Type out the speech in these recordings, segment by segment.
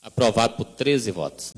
Aprovado por 13 votos.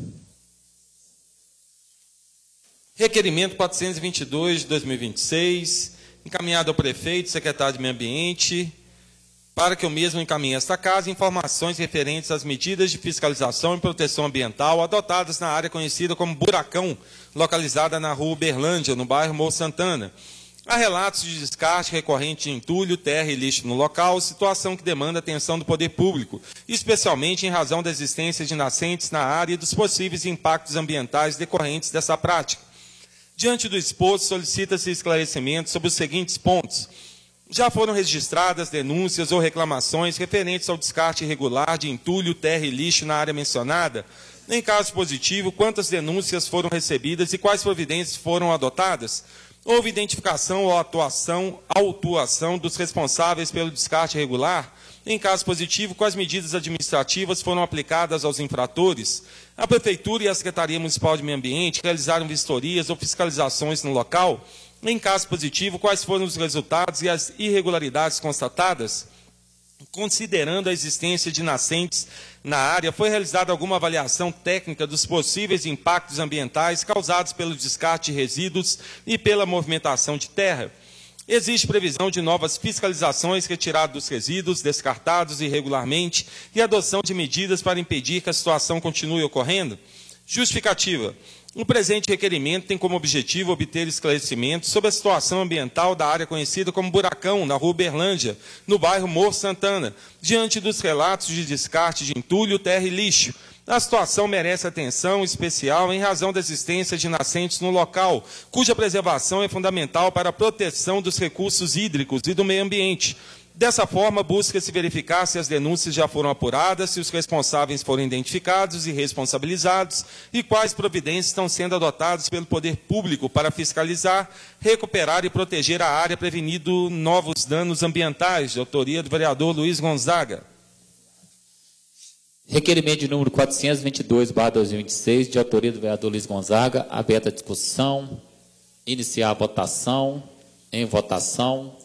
Requerimento 422 de 2026, encaminhado ao prefeito, secretário de Meio Ambiente, para que o mesmo encaminhe a esta casa informações referentes às medidas de fiscalização e proteção ambiental adotadas na área conhecida como Buracão, localizada na rua Uberlândia, no bairro Morro Santana. Há relatos de descarte recorrente de entulho, terra e lixo no local, situação que demanda atenção do poder público, especialmente em razão da existência de nascentes na área e dos possíveis impactos ambientais decorrentes dessa prática. Diante do exposto, solicita-se esclarecimento sobre os seguintes pontos. Já foram registradas denúncias ou reclamações referentes ao descarte irregular de entulho, terra e lixo na área mencionada? Em caso positivo, quantas denúncias foram recebidas e quais providências foram adotadas? Houve identificação ou autuação dos responsáveis pelo descarte irregular? Em caso positivo, quais medidas administrativas foram aplicadas aos infratores? A Prefeitura e a Secretaria Municipal de Meio Ambiente realizaram vistorias ou fiscalizações no local? Em caso positivo, quais foram os resultados e as irregularidades constatadas? Considerando a existência de nascentes na área, foi realizada alguma avaliação técnica dos possíveis impactos ambientais causados pelo descarte de resíduos e pela movimentação de terra? Existe previsão de novas fiscalizações, retirada dos resíduos descartados irregularmente e adoção de medidas para impedir que a situação continue ocorrendo? Justificativa. O presente requerimento tem como objetivo obter esclarecimento sobre a situação ambiental da área conhecida como Buracão, na rua Uberlândia, no bairro Morro Santana, diante dos relatos de descarte de entulho, terra e lixo. A situação merece atenção especial em razão da existência de nascentes no local, cuja preservação é fundamental para a proteção dos recursos hídricos e do meio ambiente. Dessa forma, busca-se verificar se as denúncias já foram apuradas, se os responsáveis foram identificados e responsabilizados e quais providências estão sendo adotadas pelo poder público para fiscalizar, recuperar e proteger a área, prevenindo novos danos ambientais, de autoria do vereador Luiz Gonzaga. Requerimento de número 422/2026, de autoria do vereador Luiz Gonzaga, aberta a discussão, iniciar a votação, em votação.